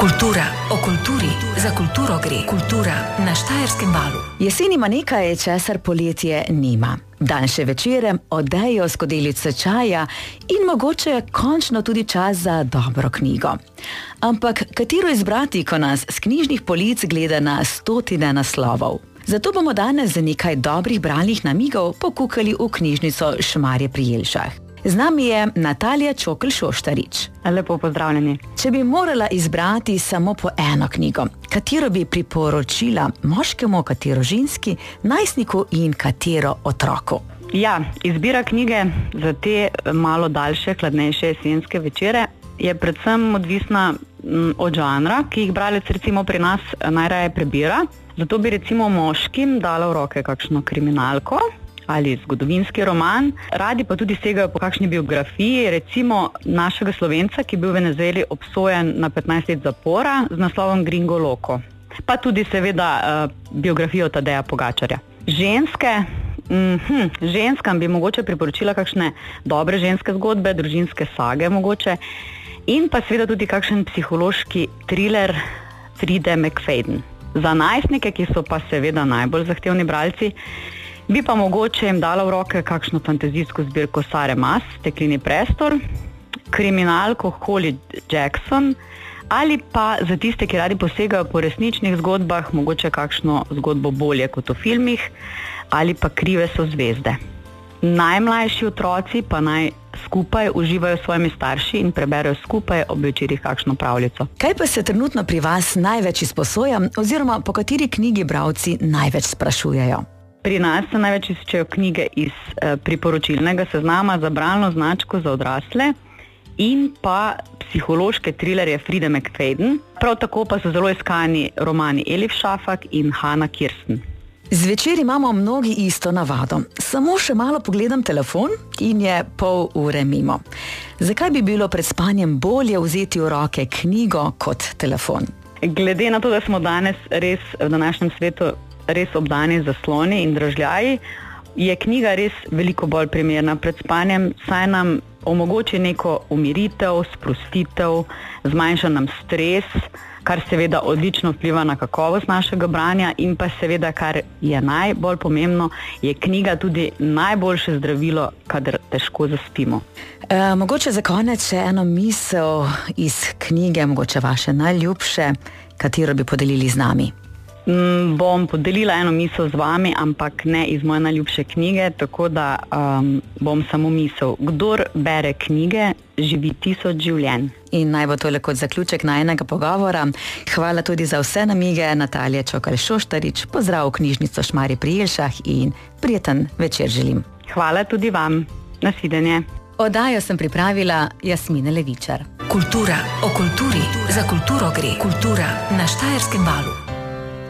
Kultura o kulturi, za kulturo gre. Kultura na Štajerskem valu. Jesen ima nekaj, česar poletje nima. Daljše večere, odejo, skodelice čaja in mogoče končno tudi čas za dobro knjigo. Ampak katero izbrati, ko nas s knjižnih polic gleda na stotine naslovov? Zato bomo danes za nekaj dobrih bralnih namigov pokukali v knjižnico Šmarje pri Jelšah. Z nami je Natalija Čokl-Šoštarič. Lepo pozdravljeni. Če bi morala izbrati samo po eno knjigo, katero bi priporočila moškemu, katero ženski, najstniku in katero otroku? Ja, izbira knjige za te malo daljše, hladnejše jesenske večere je predvsem odvisna od žanra, ki jih bralec recimo pri nas najraje prebira. Zato bi recimo moškim dala v roke kakšno kriminalko ali zgodovinski roman, radi pa tudi segajo po kakšni biografiji, recimo našega Slovenca, ki je bil v Venezueli obsojen na 15 let zapora z naslovom Gringo Loco. Pa tudi seveda biografijo Tadeja Pogačarja. Ženskam bi mogoče priporočila kakšne dobre ženske zgodbe, družinske sage mogoče, in pa seveda tudi kakšen psihološki thriller Fride McFadden. Za najstnike, ki so pa seveda najbolj zahtevni bralci, bi pa mogoče jim dala v roke kakšno fantazijsko zbirko Sare Mas, Stekleni prestol, kriminalko Holly Jackson, ali pa za tiste, ki radi posegajo po resničnih zgodbah, mogoče kakšno zgodbo bolje kot v filmih, ali pa Krive so zvezde. Najmlajši otroci pa naj skupaj uživajo s svojimi starši in preberejo skupaj ob večerih kakšno pravljico. Kaj pa se trenutno pri vas največ izposoja, oziroma po kateri knjigi bralci največ sprašujejo? Pri nas se največ iščejo knjige iz priporočilnega seznama za bralno značko za odrasle in pa psihološke trilerje Fride McFadden. Prav tako pa so zelo iskani romani Elif Shafak in Hannah Kirsten. Zvečer imamo mnogi isto navado. Samo še malo pogledam telefon in je pol ure mimo. Zakaj bi bilo pred spanjem bolje vzeti v roke knjigo kot telefon? Glede na to, da smo danes res v današnjem svetu res obdani zasloni in dražljaji, je knjiga res veliko bolj primerna pred spanjem, saj nam omogoči neko umiritev, sprostitev, zmanjša nam stres, kar seveda odlično vpliva na kakovost našega branja, in pa seveda, kar je najbolj pomembno, je knjiga tudi najboljše zdravilo, kadar težko zaspimo. Mogoče za konec še eno misel iz knjige, mogoče vaše najljubše, katero bi podelili z nami? Bom podelila eno misel z vami, ampak ne iz moje najljubše knjige, tako da bom samo misel. Kdor bere knjige, živi 1000 življenj. In naj bo tole kot zaključek najinega pogovora. Hvala tudi za vse namige, Natalija Čokl-Šoštarič. Pozdrav v knjižnico Šmarje pri Jelšah in prijeten večer želim. Hvala tudi vam. Nasvidenje. Oddajo sem pripravila Jasmina Levičar. Kultura o kulturi, za kulturo gre. Kultura na Štajerskem valu.